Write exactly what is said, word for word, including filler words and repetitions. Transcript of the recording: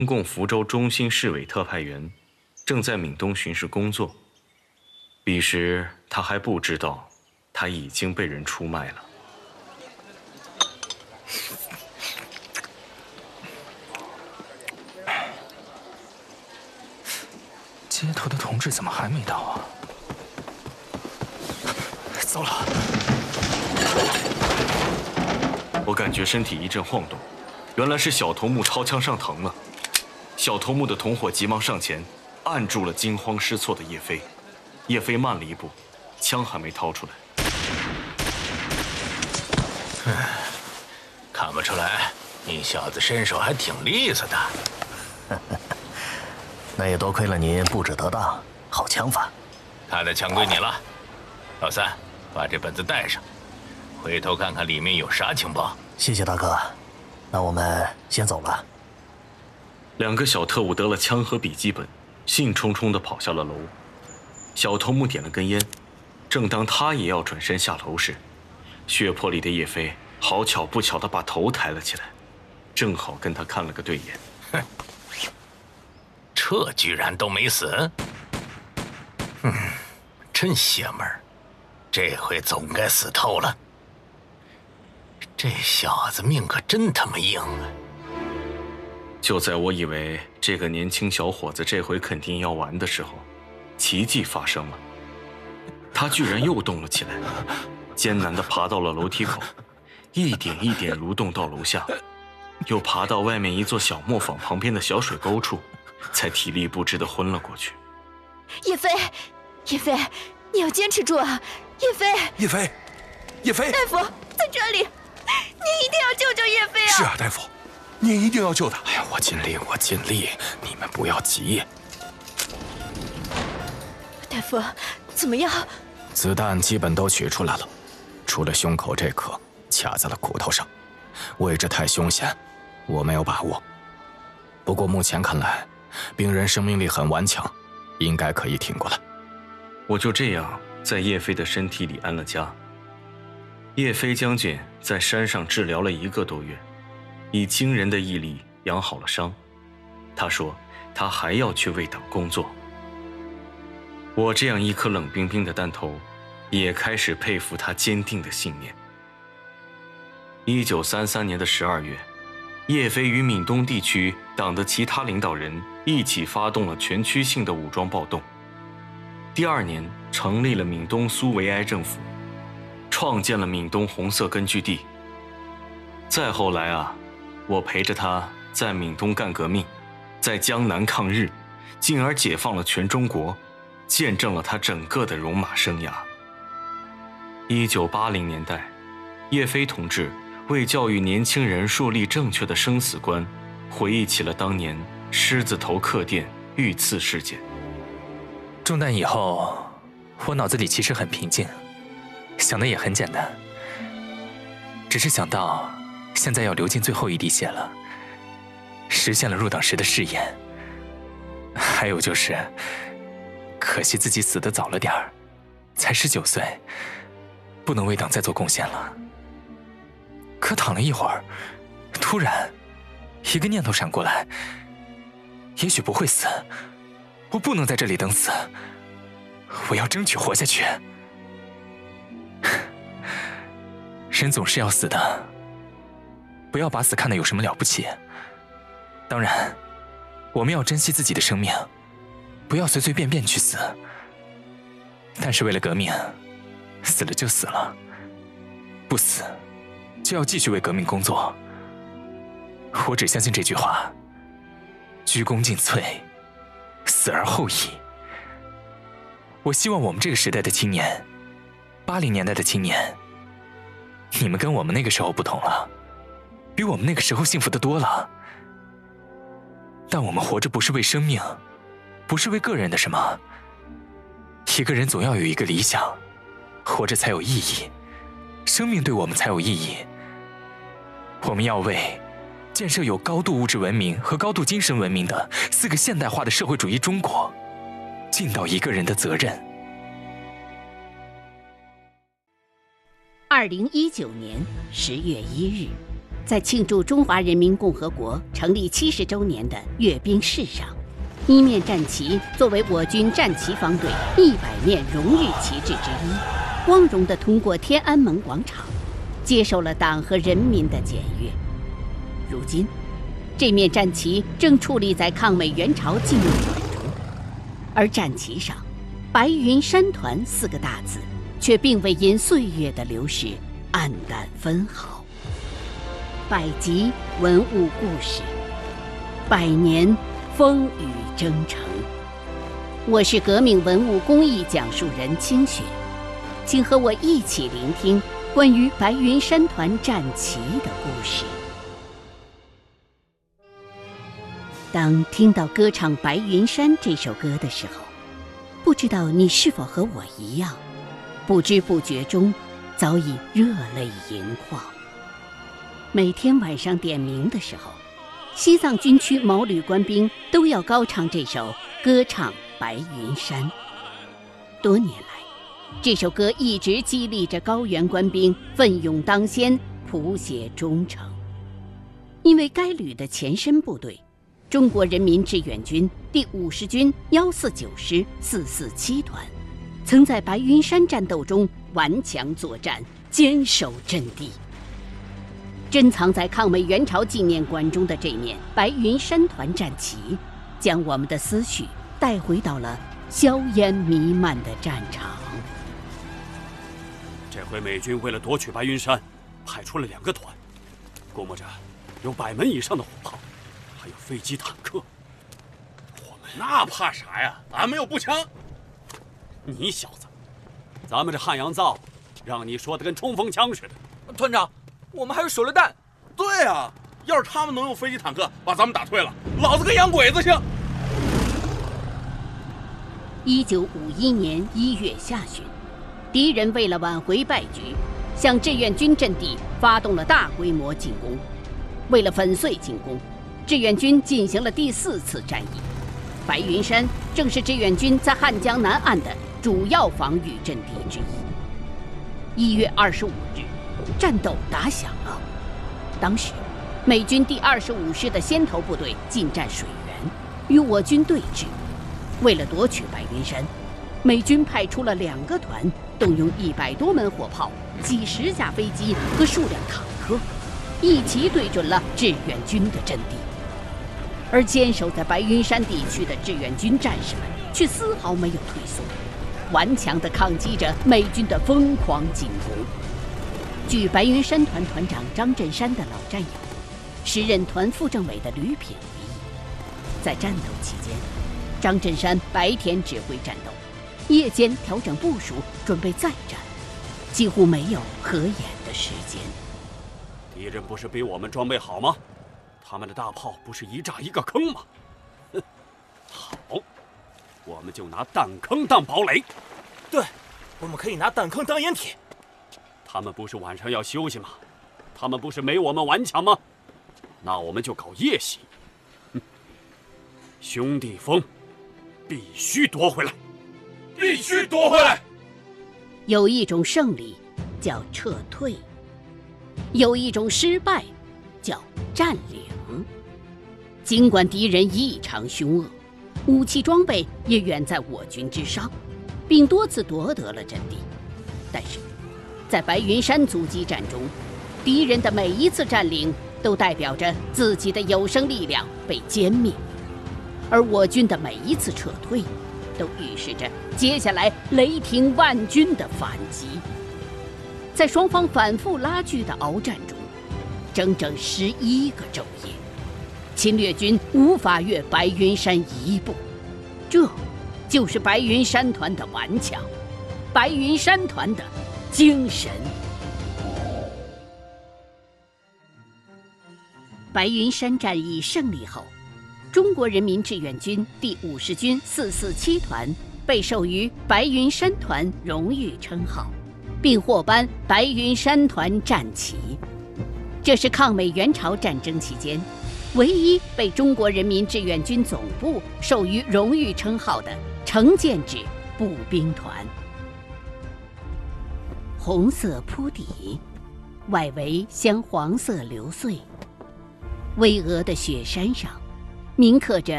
中共福州中心市委特派员，正在闽东巡视工作。彼时他还不知道，他已经被人出卖了。 街头的同志怎么还没到啊？糟了！ 我感觉身体一阵晃动，原来是小头目抄枪上膛了。小头目的同伙急忙上前，按住了惊慌失措的叶飞。叶飞慢了一步，枪还没掏出来。 看不出来，你小子身手还挺利索的。 那也多亏了您布置得当，好枪法。 他的枪归你了，老三，把这本子带上，回头看看里面有啥情报。 谢谢大哥，那我们先走了。 两个小特务得了枪和笔记本，兴冲冲地跑下了楼。小头目点了根烟，正当他也要转身下楼时，血泊里的叶飞好巧不巧地把头抬了起来，正好跟他看了个对眼。 哼，这居然都没死，嗯，真邪门儿，这回总该死透了。这小子命可真他妈硬啊！ 就在我以为这个年轻小伙子这回肯定要完的时候，奇迹发生了，他居然又动了起来，艰难地爬到了楼梯口，一点一点蠕动到楼下，又爬到外面一座小磨坊旁边的小水沟处，才体力不支地昏了过去。 叶飞，叶飞，你要坚持住啊！叶飞， 叶飞，叶飞， 大夫在这里，您一定要救救叶飞啊！ 是啊，大夫，您一定要救他。 哎呀，我尽力，我尽力，你们不要急。 大夫，怎么样？ 子弹基本都取出来了，除了胸口这颗卡在了骨头上，位置太凶险，我没有把握。不过目前看来，病人生命力很顽强，应该可以挺过来。 我就这样在叶飞的身体里安了家。叶飞将军在山上治疗了一个多月，以惊人的毅力养好了伤。他说他还要去为党工作。我这样一颗冷冰冰的弹头，也开始佩服他坚定的信念。一九三三年的十二月，叶飞与闽东地区党的其他领导人一起发动了全区性的武装暴动。第二年，成立了闽东苏维埃政府，创建了闽东红色根据地。再后来啊，我陪着他在闽东干革命，在江南抗日，进而解放了全中国，见证了他整个的戎马生涯。一九八零年代，叶飞同志为教育年轻人树立正确的生死观，回忆起了当年狮子头客店遇刺事件。 中弹以后，我脑子里其实很平静，想的也很简单，只是想到现在要流尽最后一滴血了，实现了入党时的誓言。还有就是，可惜自己死得早了点儿，才十九岁，不能为党再做贡献了。可躺了一会儿，突然一个念头闪过来，也许不会死，我不能在这里等死，我要争取活下去。人总是要死的，不要把死看得有什么了不起。当然，我们要珍惜自己的生命，不要随随便便去死。但是为了革命，死了就死了，不死就要继续为革命工作。我只相信这句话：鞠躬尽瘁，死而后已。我希望我们这个时代的青年，八零年代的青年，你们跟我们那个时候不同了，比我们那个时候幸福得多了。但我们活着不是为生命，不是为个人的什么。一个人总要有一个理想，活着才有意义，生命对我们才有意义。我们要为建设有高度物质文明和高度精神文明的四个现代化的社会主义中国，尽到一个人的责任。 二零一九年十月一日， 在庆祝中华人民共和国成立七十周年的阅兵式上，一面战旗作为我军战旗方队一百面荣誉旗帜之一，光荣地通过天安门广场，接受了党和人民的检阅。如今，这面战旗正矗立在抗美援朝纪念馆中，而战旗上“白云山团”四个大字，却并未因岁月的流逝黯淡分毫。百集文物故事，百年风雨征程。我是革命文物工艺讲述人清雪，请和我一起聆听关于白云山团战旗的故事。当听到歌唱《白云山》这首歌的时候，不知道你是否和我一样，不知不觉中早已热泪盈眶。每天晚上点名的时候，西藏军区毛旅官兵都要高唱这首歌唱《白云山》。多年来，这首歌一直激励着高原官兵奋勇当先，谱写忠诚。因为该旅的前身部队中国人民志愿军第五十军幺四九师四四七团，曾在白云山战斗中顽强作战，坚守阵地。珍藏在抗美援朝纪念馆中的这面白云山团战旗，将我们的思绪带回到了硝烟弥漫的战场。 这回美军为了夺取白云山，派出了两个团，估摸着有百门以上的火炮，还有飞机坦克。我们那怕啥呀？俺们有步枪。 你小子，咱们这汉阳造，让你说的跟冲锋枪似的。 团长，我们还有手榴弹。 对啊，要是他们能用飞机坦克把咱们打退了，老子跟洋鬼子像。 一九五一年一月下旬，敌人为了挽回败局，向志愿军阵地发动了大规模进攻。为了粉碎进攻，志愿军进行了第四次战役。白云山正是志愿军在汉江南岸的主要防御阵地之一。一月二十五日，战斗打响了。当时，美军第二十五师的先头部队进占水源，与我军对峙。为了夺取白云山，美军派出了两个团，动用一百多门火炮、几十架飞机和数辆坦克，一齐对准了志愿军的阵地。而坚守在白云山地区的志愿军战士们却丝毫没有退缩，顽强地抗击着美军的疯狂进攻。据白云山团团长张振山的老战友、时任团副政委的吕品回忆，在战斗期间，张振山白天指挥战斗，夜间调整部署，准备再战，几乎没有合眼的时间。 敌人不是比我们装备好吗？他们的大炮不是一炸一个坑吗？哼，好，我们就拿弹坑当堡垒。 对，我们可以拿弹坑当掩体。 他们不是晚上要休息吗？他们不是没我们顽强吗？那我们就搞夜袭。哼，兄弟峰必须夺回来， 必须夺回来。 有一种胜利叫撤退，有一种失败叫占领。尽管敌人异常凶恶，武器装备也远在我军之上，并多次夺得了阵地，但是在白云山阻击战中，敌人的每一次占领都代表着自己的有生力量被歼灭，而我军的每一次撤退都预示着接下来雷霆万钧的反击。在双方反复拉锯的鏖战中，整整十一个昼夜，侵略军无法越白云山一步。这就是白云山团的顽强，白云山团的精神。白云山战役胜利后，中国人民志愿军第五十军四四七团被授予白云山团荣誉称号，并获颁白云山团战旗。这是抗美援朝战争期间唯一被中国人民志愿军总部授予荣誉称号的成建制步兵团。红色铺底， 外围鲜黄色流穗。巍峨的雪山上，铭刻着